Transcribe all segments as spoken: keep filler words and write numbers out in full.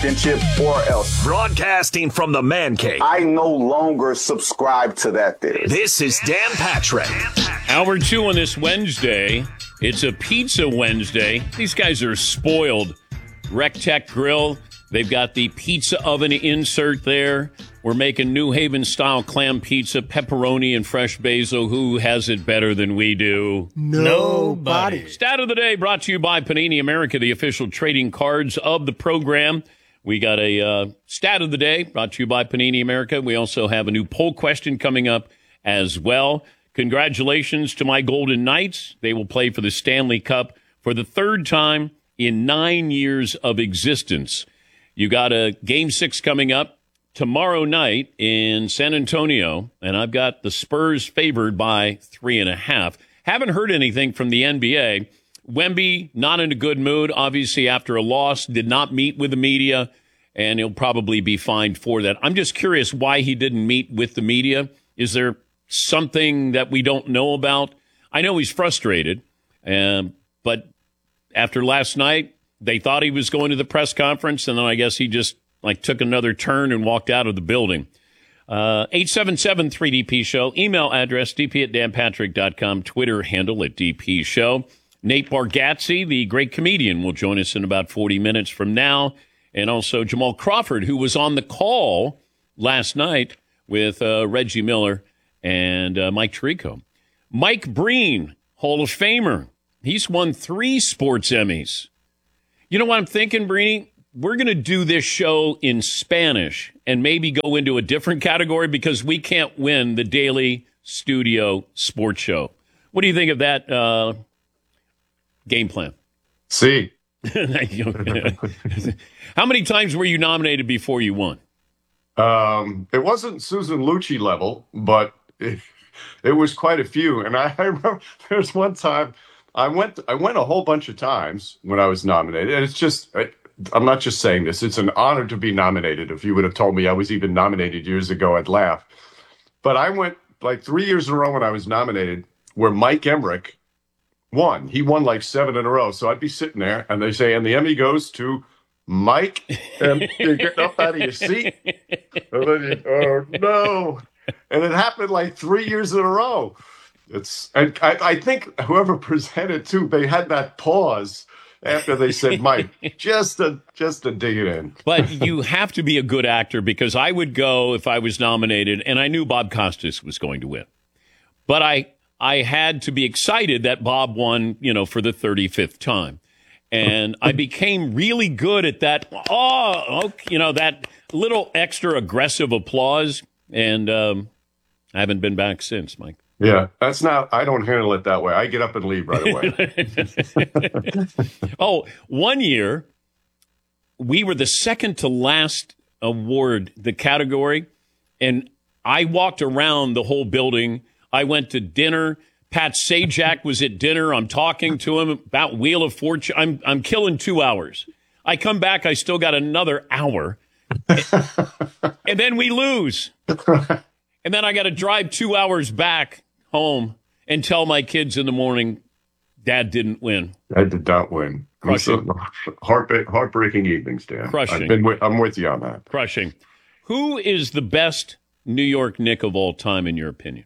championship or else. Broadcasting from the Man Cave. I no longer subscribe to that theory. This is Dan Patrick. Hour two on this Wednesday. It's a Pizza Wednesday. These guys are spoiled. Rec Tech Grill. They've got the pizza oven insert there. We're making New Haven-style clam pizza, pepperoni, and fresh basil. Who has it better than we do? Nobody. Stat of the day brought to you by Panini America, the official trading cards of the program. We got a uh, stat of the day brought to you by Panini America. We also have a new poll question coming up as well. Congratulations to my Golden Knights. They will play for the Stanley Cup for the third time in nine years of existence. You got a game six coming up tomorrow night in San Antonio, and I've got the Spurs favored by three and a half. Haven't heard anything from the N B A. Wemby, not in a good mood, obviously after a loss, did not meet with the media, and he'll probably be fined for that. I'm just curious why he didn't meet with the media. Is there something that we don't know about? I know he's frustrated, um, but after last night, they thought he was going to the press conference, and then I guess he just like took another turn and walked out of the building. Uh, eight seven seven three D P Show. Email address d p at dan patrick dot com. Twitter handle at D P Show. Nate Bargatze, the great comedian, will join us in about forty minutes from now. And also Jamal Crawford, who was on the call last night with uh, Reggie Miller and uh, Mike Tirico. Mike Breen, Hall of Famer. He's won three sports Emmys. You know what I'm thinking, Breeny? We're going to do this show in Spanish and maybe go into a different category because we can't win the Daily Studio Sports Show. What do you think of that uh, game plan? See. How many times were you nominated before you won? Um, it wasn't Susan Lucci level, but it, it was quite a few. And I, I remember there's one time I went I went a whole bunch of times when I was nominated. And it's just, I, I'm not just saying this. It's an honor to be nominated. If you would have told me I was even nominated years ago, I'd laugh. But I went like three years in a row when I was nominated where Mike Emmerich won. He won like seven in a row. So I'd be sitting there and they say, and the Emmy goes to Mike. And you get up out of your seat. And then you, oh, no. And it happened like three years in a row. It's, and I, I think whoever presented too, they had that pause after they said, Mike, just to, just to dig it in. But you have to be a good actor because I would go if I was nominated and I knew Bob Costas was going to win. But I, I had to be excited that Bob won, you know, for the thirty-fifth time. And I became really good at that. Oh, okay, you know, that little extra aggressive applause. And um, I haven't been back since, Mike. Yeah, that's not, I don't handle it that way. I get up and leave right away. Oh, one year, we were the second to last award, the category, and I walked around the whole building. I went to dinner. Pat Sajak was at dinner. I'm talking to him about Wheel of Fortune. I'm, I'm killing two hours. I come back, I still got another hour, and then we lose. And then I got to drive two hours back home and tell my kids in the morning, Dad didn't win. I did not win. Crushing. Heart, heartbreaking evenings, Dan. Crushing. I've been with, I'm with you on that. Crushing. Who is the best New York Knick of all time, in your opinion?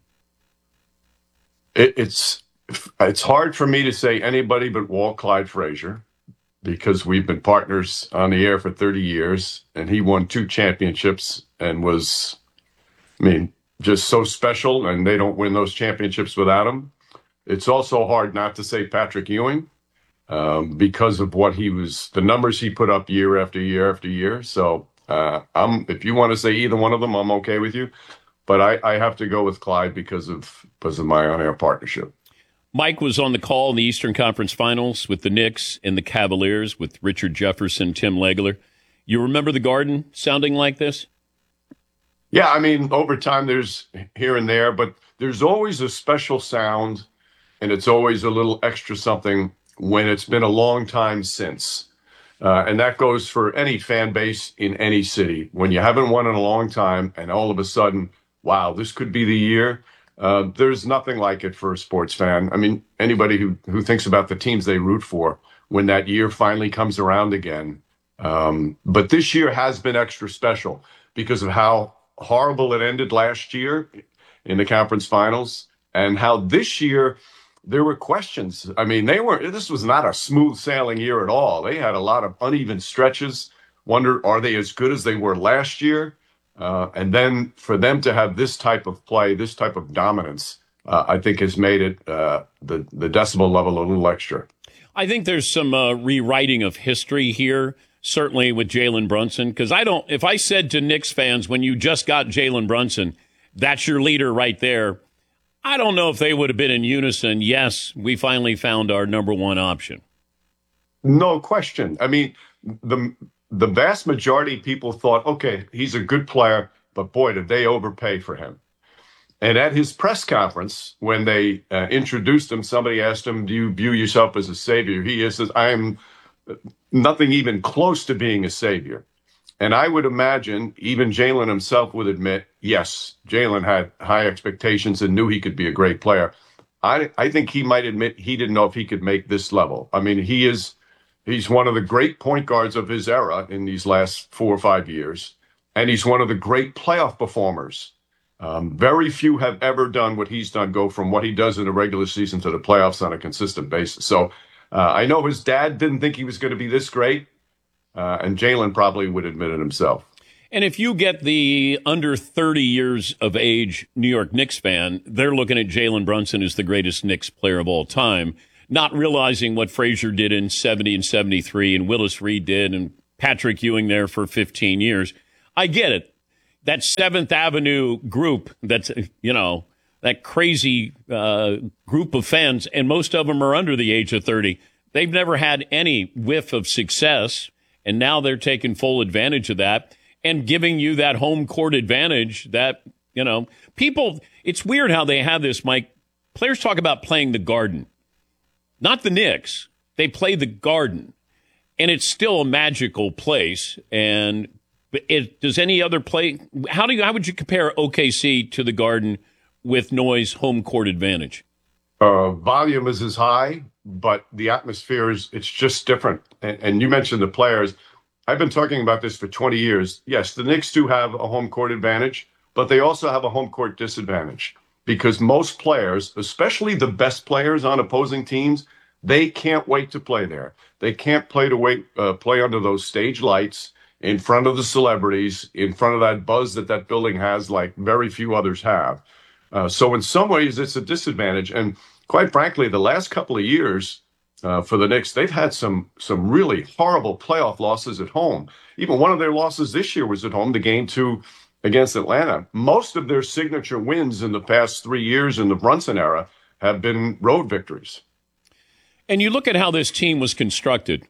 It, it's it's hard for me to say anybody but Walt Clyde Frazier because we've been partners on the air for thirty years, and he won two championships and was, I mean, just so special, and they don't win those championships without him. It's also hard not to say Patrick Ewing um, because of what he was, the numbers he put up year after year after year. So uh, I'm, if you want to say either one of them, I'm okay with you. But I, I have to go with Clyde because of because of my on-air partnership. Mike was on the call in the Eastern Conference Finals with the Knicks and the Cavaliers with Richard Jefferson, Tim Legler. You remember the Garden sounding like this? Yeah, I mean, over time there's here and there, but there's always a special sound, and it's always a little extra something when it's been a long time since. Uh, and that goes for any fan base in any city. When you haven't won in a long time, and all of a sudden, wow, this could be the year. Uh, there's nothing like it for a sports fan. I mean, anybody who, who thinks about the teams they root for, when that year finally comes around again, Um, but this year has been extra special because of how horrible it ended last year in the conference finals, and how this year there were questions. I mean, they were this was not a smooth sailing year at all. They had a lot of uneven stretches. Wonder, are they as good as they were last year? Uh, and then for them to have this type of play, this type of dominance, uh, I think has made it uh, the the decibel level a little extra. I think there's some uh, rewriting of history here, certainly with Jalen Brunson, because I don't. If I said to Knicks fans when you just got Jalen Brunson, that's your leader right there, I don't know if they would have been in unison. Yes, we finally found our number one option. No question. I mean, the the vast majority of people thought, okay, he's a good player, but boy, did they overpay for him. And at his press conference, when they uh, introduced him, somebody asked him, do you view yourself as a savior? He says, I am nothing even close to being a savior. And I would imagine even Jalen himself would admit, yes, Jalen had high expectations and knew he could be a great player. I, I think he might admit he didn't know if he could make this level. I mean, he is he's one of the great point guards of his era in these last four or five years. And he's one of the great playoff performers. Um, very few have ever done what he's done, go from what he does in the regular season to the playoffs on a consistent basis. So uh, I know his dad didn't think he was going to be this great. Uh, and Jalen probably would admit it himself. And if you get the under thirty years of age New York Knicks fan, they're looking at Jalen Brunson as the greatest Knicks player of all time, not realizing what Frazier did in seventy and seventy-three and Willis Reed did and Patrick Ewing there for fifteen years. I get it. That Seventh Avenue group, that's, you know, that crazy uh, group of fans, and most of them are under the age of thirty. They've never had any whiff of success. And now they're taking full advantage of that and giving you that home court advantage that, you know, people, it's weird how they have this, Mike. Players talk about playing the Garden, not the Knicks. They play the Garden, and it's still a magical place. And it, does any other play, how do you, how would you compare O K C to the Garden with Noy's home court advantage? Uh, volume is as high, but the atmosphere is, it's just different. And, and you mentioned the players. I've been talking about this for twenty years. Yes, the Knicks do have a home court advantage, but they also have a home court disadvantage because most players, especially the best players on opposing teams, they can't wait to play there. They can't play to wait, uh, play under those stage lights in front of the celebrities, in front of that buzz that that building has like very few others have. Uh, so in some ways, it's a disadvantage. And quite frankly, the last couple of years uh, for the Knicks, they've had some some really horrible playoff losses at home. Even one of their losses this year was at home, the game two against Atlanta. Most of their signature wins in the past three years in the Brunson era have been road victories. And you look at how this team was constructed.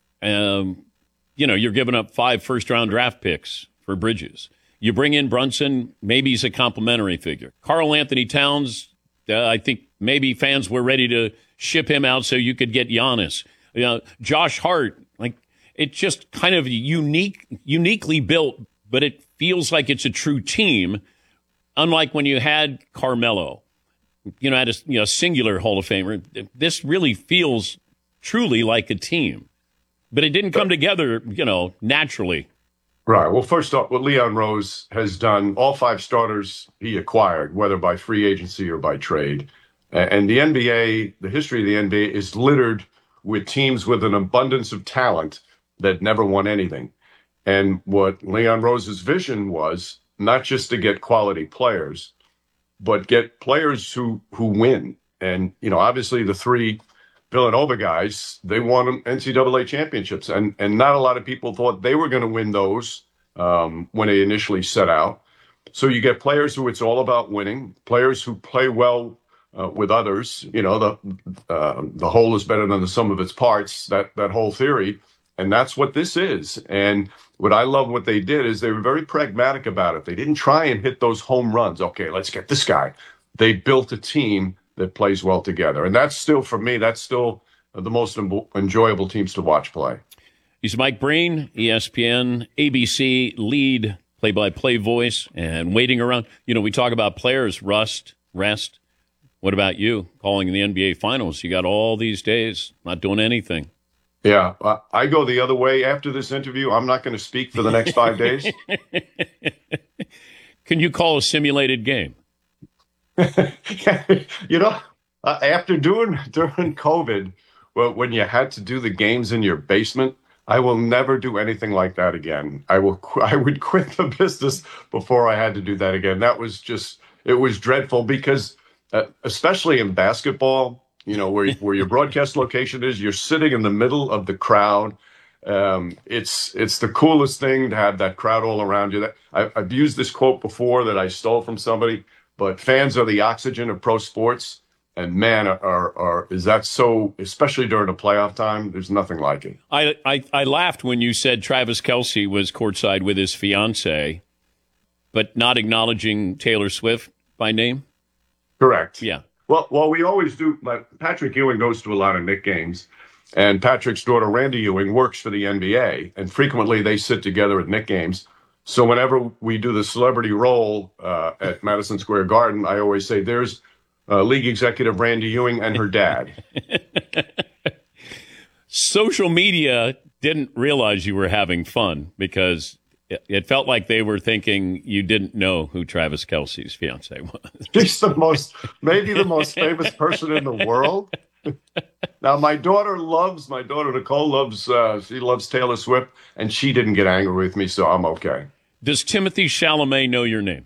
Um, you know, you're giving up five first-round draft picks for Bridges. You bring in Brunson, maybe he's a complimentary figure. Karl Anthony Towns, uh, I think maybe fans were ready to ship him out so you could get Giannis. You know, Josh Hart, like it's just kind of unique, uniquely built, but it feels like it's a true team. Unlike when you had Carmelo, you know, had a you know singular Hall of Famer. This really feels truly like a team, but it didn't come together, you know, naturally. Right. Well, first off, what Leon Rose has done, all five starters he acquired, whether by free agency or by trade. And the N B A, the history of the N B A is littered with teams with an abundance of talent that never won anything. And what Leon Rose's vision was not just to get quality players, but get players who, who win. And, you know, obviously the three Villanova guys, they won N C double A championships, and and not a lot of people thought they were going to win those um, when they initially set out. So you get players who it's all about winning, players who play well uh, with others. You know, the uh, the whole is better than the sum of its parts. That that whole theory, and that's what this is. And what I love what they did is they were very pragmatic about it. They didn't try and hit those home runs. Okay, let's get this guy. They built a team that plays well together. And that's still, for me, that's still the most em- enjoyable teams to watch play. He's Mike Breen, E S P N, A B C lead play-by-play voice, and waiting around. You know, we talk about players, rust, rest. What about you calling the N B A Finals? You got all these days not doing anything. Yeah, I I go the other way after this interview. I'm not going to speak for the next five days. Can you call a simulated game? You know, uh, after doing during COVID, well, when you had to do the games in your basement, I will never do anything like that again. I will. qu- I would quit the business before I had to do that again. That was just. It was dreadful because, uh, especially in basketball, you know, where where your broadcast location is, you're sitting in the middle of the crowd. Um, it's it's the coolest thing to have that crowd all around you. That I, I've used this quote before that I stole from somebody, but fans are the oxygen of pro sports. And man, are, are are is that so? Especially during the playoff time, there's nothing like it. I, I, I laughed when you said Travis Kelce was courtside with his fiance, but not acknowledging Taylor Swift by name. Correct. Yeah. Well, well, we always do. Like Patrick Ewing goes to a lot of Knick games, and Patrick's daughter Randy Ewing works for the N B A, and frequently they sit together at Knick games. So whenever we do the celebrity roll uh, at Madison Square Garden, I always say there's uh, league executive Randy Ewing and her dad. Social media didn't realize you were having fun because it, it felt like they were thinking you didn't know who Travis Kelce's fiance was. She's the most, maybe the most famous person in the world. Now, my daughter loves, my daughter Nicole loves, uh, she loves Taylor Swift, and she didn't get angry with me, so I'm okay. Does Timothy Chalamet know your name?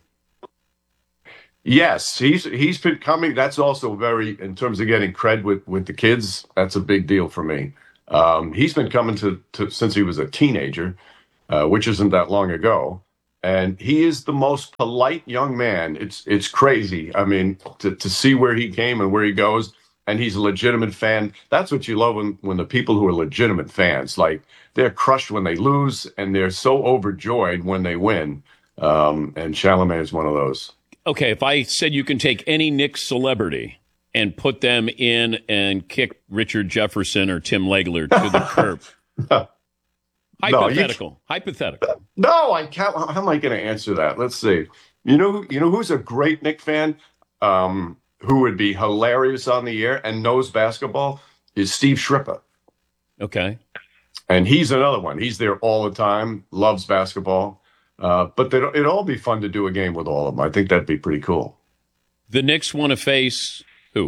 Yes, he's he's been coming. That's also very, in terms of getting cred with, with the kids, that's a big deal for me. Um, he's been coming to, to since he was a teenager, uh, which isn't that long ago. And he is the most polite young man. It's it's crazy. I mean, to, to see where he came and where he goes, and he's a legitimate fan. That's what you love when, when the people who are legitimate fans, like they're crushed when they lose and they're so overjoyed when they win. Um, and Chalamet is one of those. Okay, if I said you can take any Knicks celebrity and put them in and kick Richard Jefferson or Tim Legler to the curb. Hypothetical. No, Hypothetical. No, I can't. How am I going to answer that? Let's see. You know, you know who's a great Knick fan, um, who would be hilarious on the air and knows basketball is Steve Shripper. Okay. And he's another one. He's there all the time, loves basketball. Uh, but they'd- it'd all be fun to do a game with all of them. I think that'd be pretty cool. The Knicks want to face who?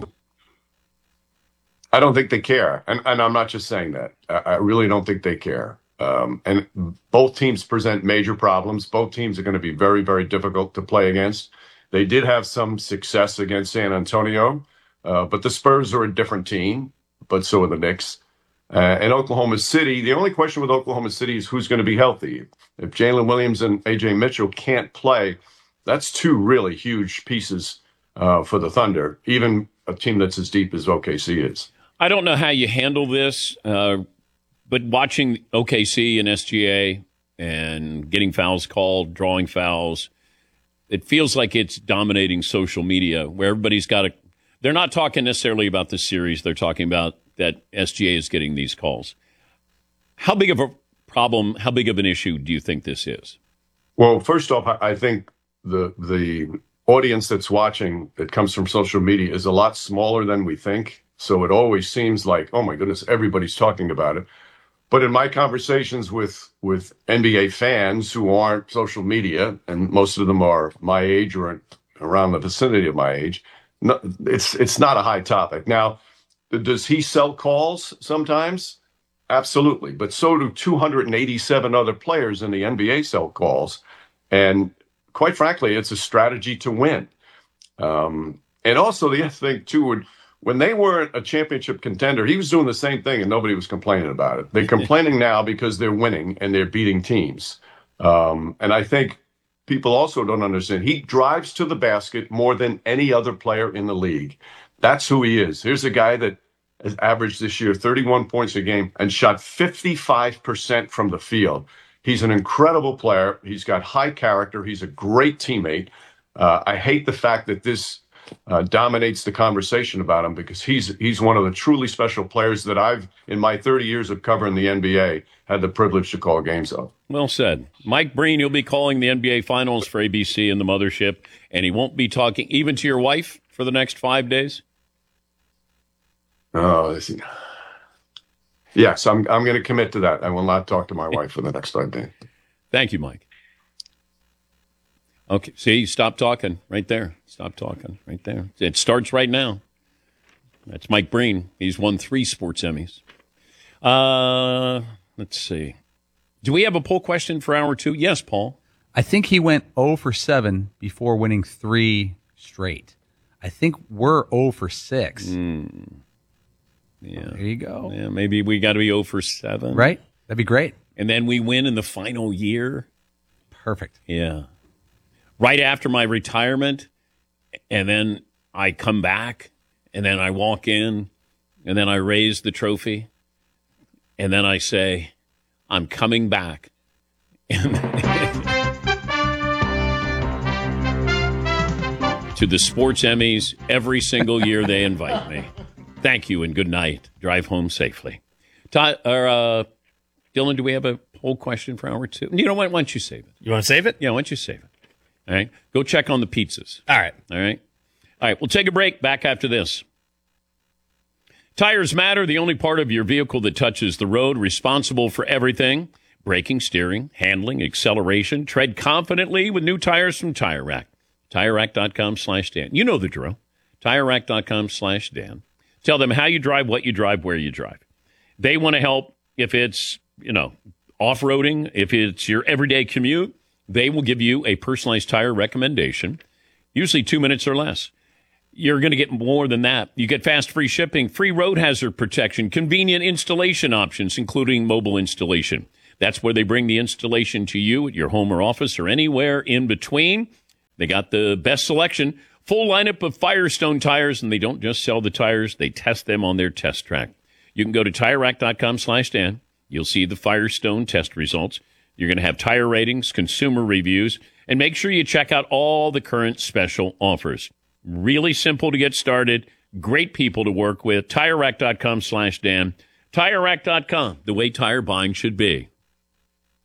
I don't think they care. And, and I'm not just saying that. I, I really don't think they care. Um, and both teams present major problems. Both teams are going to be very, very difficult to play against. They did have some success against San Antonio, uh, but the Spurs are a different team, but so are the Knicks. Uh, and Oklahoma City, the only question with Oklahoma City is who's going to be healthy. If Jalen Williams and A J Mitchell can't play, that's two really huge pieces uh, for the Thunder, even a team that's as deep as O K C is. I don't know how you handle this, uh, but watching O K C and S G A and getting fouls called, drawing fouls, it feels like it's dominating social media where everybody's got a – they're not talking necessarily about the series. They're talking about that S G A is getting these calls. How big of a problem, how big of an issue do you think this is? Well, first off, I I think the the audience that's watching that comes from social media is a lot smaller than we think. So it always seems like, oh my goodness, everybody's talking about it. But in my conversations with with N B A fans who aren't social media, and most of them are my age or around the vicinity of my age, no, it's it's not a high topic. Now, does he sell calls sometimes? Absolutely. But so do two hundred eighty-seven other players in the N B A sell calls. And quite frankly, it's a strategy to win. Um, and also the other thing, too, would, when they weren't a championship contender, he was doing the same thing and nobody was complaining about it. They're complaining now because they're winning and they're beating teams. Um, and I think people also don't understand. He drives to the basket more than any other player in the league. That's who he is. Here's a guy that has averaged this year thirty-one points a game and shot fifty-five percent from the field. He's an incredible player. He's got high character. He's a great teammate. Uh, I hate the fact that this uh, dominates the conversation about him because he's he's one of the truly special players that I've, in my thirty years of covering the N B A, had the privilege to call games of. Well said. Mike Breen, you'll be calling the N B A Finals for A B C and the Mothership, and he won't be talking even to your wife for the next five days? Oh, this, Yes, I'm I'm going to commit to that. I will not talk to my wife for the next five days. Thank you, Mike. Okay, see, stop talking right there. Stop talking right there. It starts right now. That's Mike Breen. He's won three sports Emmys. Uh, let's see. Do we have a poll question for hour two? Yes, Paul. I think he went zero for seven before winning three straight. I think we're zero for six. Mm. Yeah. There you go. Yeah, maybe we got to be zero for seven. Right? That'd be great. And then we win in the final year. Perfect. Yeah. Right after my retirement, and then I come back, and then I walk in, and then I raise the trophy, and then I say, I'm coming back. To the Sports Emmys, every single year they invite me. Thank you and good night. Drive home safely. Todd, or, uh, Dylan, do we have a poll question for hour two? You know what? Why don't you save it? You want to save it? Yeah, why don't you save it? All right. Go check on the pizzas. All right. All right. All right. We'll take a break. Back after this. Tires Matter, the only part of your vehicle that touches the road, responsible for everything. Braking, steering, handling, acceleration. Tread confidently with new tires from Tire Rack. TireRack.com slash Dan. You know the drill. TireRack.com slash Dan. Tell them how you drive, what you drive, where you drive. They want to help if it's, you know, off-roading, if it's your everyday commute. They will give you a personalized tire recommendation, usually two minutes or less. You're going to get more than that. You get fast, free shipping, free road hazard protection, convenient installation options, including mobile installation. That's where they bring the installation to you at your home or office or anywhere in between. They got the best selection, full lineup of Firestone tires, and they don't just sell the tires. They test them on their test track. You can go to TireRack.com slash Dan. You'll see the Firestone test results. You're going to have tire ratings, consumer reviews, and make sure you check out all the current special offers. Really simple to get started. Great people to work with. TireRack.com slash Dan. TireRack dot com, the way tire buying should be.